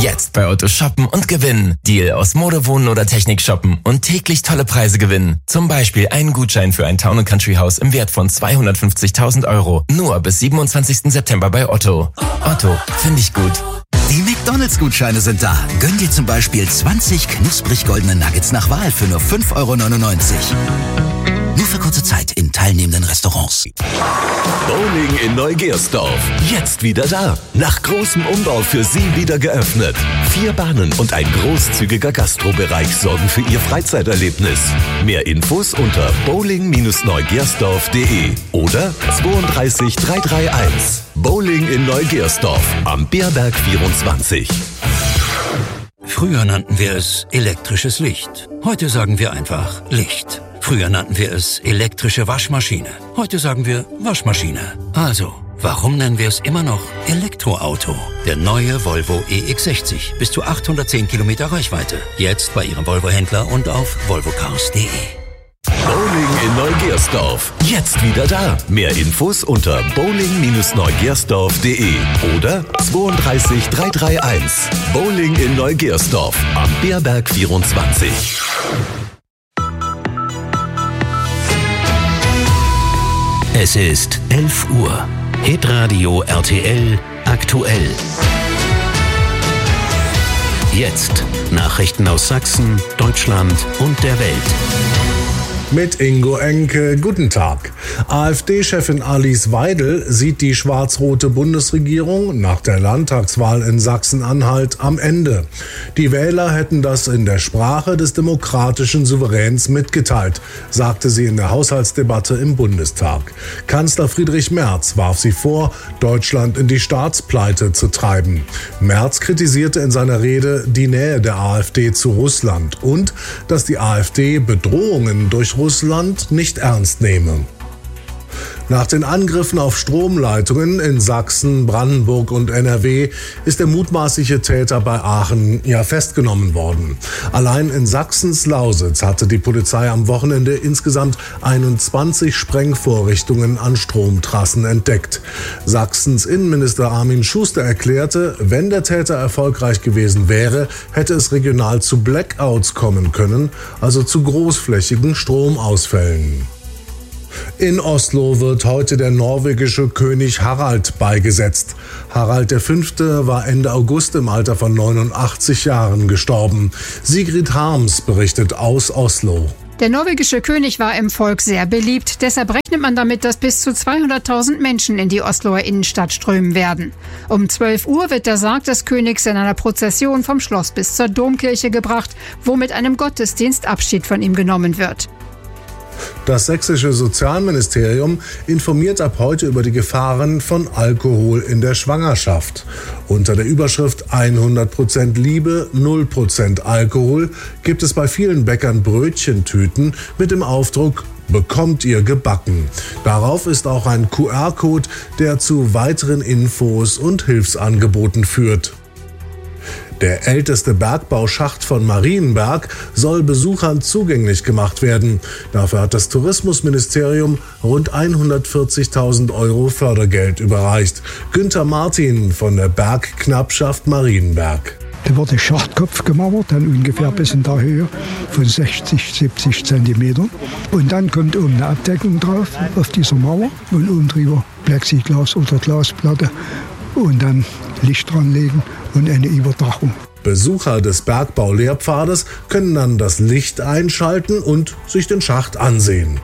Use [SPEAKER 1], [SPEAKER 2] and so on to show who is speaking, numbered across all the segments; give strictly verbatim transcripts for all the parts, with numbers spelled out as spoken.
[SPEAKER 1] Jetzt bei Otto shoppen und gewinnen. Deal aus Mode, Wohnen oder Technik shoppen und täglich tolle Preise gewinnen. Zum Beispiel einen Gutschein für ein Town and Country Haus im Wert von zweihundertfünfzigtausend Euro. Nur bis siebenundzwanzigsten September bei Otto. Otto, finde ich gut.
[SPEAKER 2] Die McDonalds-Gutscheine sind da. Gönn dir zum Beispiel zwanzig knusprig goldene Nuggets nach Wahl für nur fünf Euro neunundneunzig. Nur für kurze Zeit in teilnehmenden Restaurants.
[SPEAKER 3] Bowling in Neugersdorf. Jetzt wieder da. Nach großem Umbau für Sie wieder geöffnet. Vier Bahnen und ein großzügiger Gastrobereich sorgen für Ihr Freizeiterlebnis. Mehr Infos unter bowling neugersdorf punkt de oder zwei drei drei drei eins. Bowling in Neugersdorf am Bärberg vierundzwanzig.
[SPEAKER 4] Früher nannten wir es elektrisches Licht. Heute sagen wir einfach Licht. Früher nannten wir es elektrische Waschmaschine. Heute sagen wir Waschmaschine. Also, warum nennen wir es immer noch Elektroauto? Der neue Volvo E X sechzig. Bis zu achthundertzehn Kilometer Reichweite. Jetzt bei Ihrem Volvo-Händler und auf volvo cars punkt de.
[SPEAKER 3] Bowling in Neugersdorf. Jetzt wieder da. Mehr Infos unter bowling neugersdorf punkt de oder zwei drei drei drei eins. Bowling in Neugersdorf am Bärberg vierundzwanzig.
[SPEAKER 5] Es ist elf Uhr. Hitradio R T L aktuell. Jetzt Nachrichten aus Sachsen, Deutschland und der Welt.
[SPEAKER 6] Mit Ingo Enke, guten Tag. AfD-Chefin Alice Weidel sieht die schwarz-rote Bundesregierung nach der Landtagswahl in Sachsen-Anhalt am Ende. Die Wähler hätten das in der Sprache des demokratischen Souveräns mitgeteilt, sagte sie in der Haushaltsdebatte im Bundestag. Kanzler Friedrich Merz warf sie vor, Deutschland in die Staatspleite zu treiben. Merz kritisierte in seiner Rede die Nähe der AfD zu Russland und dass die AfD Bedrohungen durch Russland nicht ernst nehme. Nach den Angriffen auf Stromleitungen in Sachsen, Brandenburg und N R W ist der mutmaßliche Täter bei Aachen ja festgenommen worden. Allein in Sachsens Lausitz hatte die Polizei am Wochenende insgesamt einundzwanzig Sprengvorrichtungen an Stromtrassen entdeckt. Sachsens Innenminister Armin Schuster erklärte, wenn der Täter erfolgreich gewesen wäre, hätte es regional zu Blackouts kommen können, also zu großflächigen Stromausfällen. In Oslo wird heute der norwegische König Harald beigesetzt. Harald der Fünfte war Ende August im Alter von neunundachtzig Jahren gestorben. Sigrid Harms berichtet aus Oslo.
[SPEAKER 7] Der norwegische König war im Volk sehr beliebt. Deshalb rechnet man damit, dass bis zu zweihunderttausend Menschen in die Osloer Innenstadt strömen werden. Um zwölf Uhr wird der Sarg des Königs in einer Prozession vom Schloss bis zur Domkirche gebracht, wo mit einem Gottesdienst Abschied von ihm genommen wird.
[SPEAKER 6] Das sächsische Sozialministerium informiert ab heute über die Gefahren von Alkohol in der Schwangerschaft. Unter der Überschrift hundert Prozent Liebe, null Prozent Alkohol gibt es bei vielen Bäckern Brötchentüten mit dem Aufdruck "Bekommt ihr gebacken". Darauf ist auch ein Q R-Code, der zu weiteren Infos und Hilfsangeboten führt. Der älteste Bergbauschacht von Marienberg soll Besuchern zugänglich gemacht werden. Dafür hat das Tourismusministerium rund hundertvierzigtausend Euro Fördergeld überreicht. Günther Martin von der Bergknappschaft Marienberg.
[SPEAKER 8] Da wurde Schachtkopf gemauert, dann ungefähr bis in der Höhe von sechzig, siebzig Zentimetern. Und dann kommt oben eine Abdeckung drauf auf dieser Mauer und oben drüber Plexiglas oder Glasplatte und dann Licht dran legen und eine Überdachung.
[SPEAKER 6] Besucher des Bergbaulehrpfades können dann das Licht einschalten und sich den Schacht ansehen.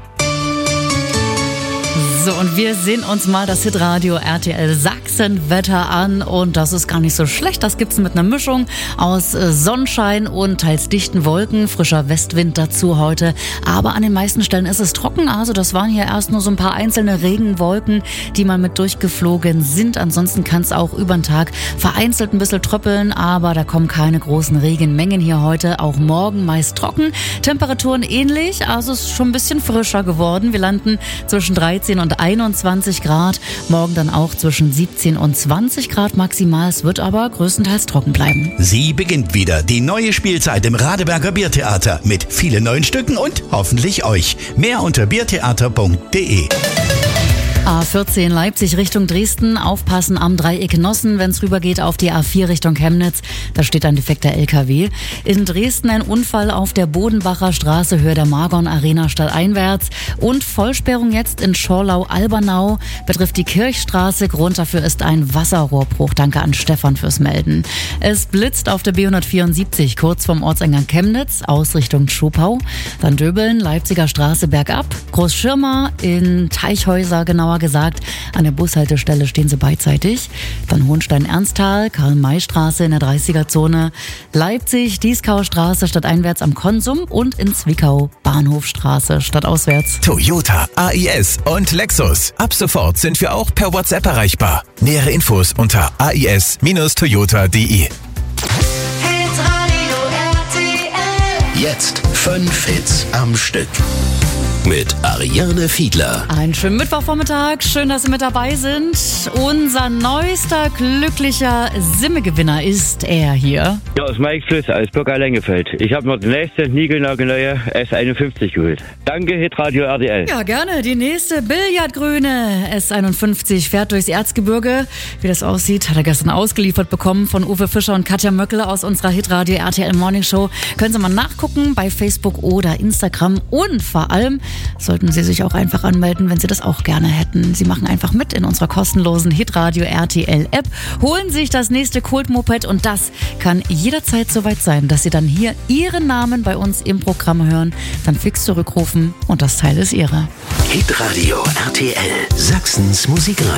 [SPEAKER 9] So, und wir sehen uns mal das Hitradio R T L Sachsen-Wetter an und das ist gar nicht so schlecht. Das gibt's mit einer Mischung aus Sonnenschein und teils dichten Wolken, frischer Westwind dazu heute. Aber an den meisten Stellen ist es trocken, also das waren hier erst nur so ein paar einzelne Regenwolken, die mal mit durchgeflogen sind. Ansonsten kann es auch über den Tag vereinzelt ein bisschen tröppeln, aber da kommen keine großen Regenmengen hier heute. Auch morgen meist trocken, Temperaturen ähnlich, also es ist schon ein bisschen frischer geworden. Wir landen zwischen dreizehn und einundzwanzig Grad. Morgen dann auch zwischen siebzehn und zwanzig Grad maximal. Es wird aber größtenteils trocken bleiben.
[SPEAKER 5] Sie beginnt wieder die neue Spielzeit im Radeberger Biertheater mit vielen neuen Stücken und hoffentlich euch. Mehr unter biertheater punkt de.
[SPEAKER 9] A vierzehn Leipzig Richtung Dresden, aufpassen am Dreieck Nossen, wenn es rübergeht auf die A vier Richtung Chemnitz. Da steht ein defekter L K W. In Dresden ein Unfall auf der Bodenbacher Straße, Höhe der Margon Arena stadteinwärts. Und Vollsperrung jetzt in Schorlau-Albernau, betrifft die Kirchstraße. Grund dafür ist ein Wasserrohrbruch. Danke an Stefan fürs Melden. Es blitzt auf der B hundertvierundsiebzig, kurz vom Ortseingang Chemnitz, Ausrichtung Schopau. Dann Döbeln, Leipziger Straße bergab. Großschirmer in Teichhäuser, genauer gesagt. An der Bushaltestelle stehen sie beidseitig. Dann Hohenstein-Ernsthal, Karl-May-Straße in der dreißiger-Zone. Leipzig, Dieskaustraße stadteinwärts am Konsum und in Zwickau, Bahnhofstraße stadtauswärts.
[SPEAKER 1] Toyota, A I S und Lexus. Ab sofort sind wir auch per WhatsApp erreichbar. Nähere Infos unter a i s Bindestrich toyota punkt d e.
[SPEAKER 2] Jetzt fünf Hits am Stück. Mit Ariane Fiedler.
[SPEAKER 9] Einen schönen Mittwochvormittag, schön, dass Sie mit dabei sind. Unser neuester glücklicher Simme-Gewinner ist er hier.
[SPEAKER 10] Ja, aus Mike Fluss aus Burg-Lengefeld. Ich habe noch die nächste niegelnagelneue S einundfünfzig geholt. Danke, Hitradio R T L.
[SPEAKER 9] Ja, gerne. Die nächste Billardgrüne S einundfünfzig fährt durchs Erzgebirge. Wie das aussieht, hat er gestern ausgeliefert bekommen von Uwe Fischer und Katja Möckle aus unserer Hitradio R T L Morning Show. Können Sie mal nachgucken bei Facebook oder Instagram. Und vor allem sollten Sie sich auch einfach anmelden, wenn Sie das auch gerne hätten. Sie machen einfach mit in unserer kostenlosen Hitradio R T L App, holen sich das nächste Kult-Moped und das kann jederzeit soweit sein, dass Sie dann hier Ihren Namen bei uns im Programm hören, dann fix zurückrufen und das Teil ist Ihre.
[SPEAKER 2] Hitradio R T L, Sachsens Musikradio.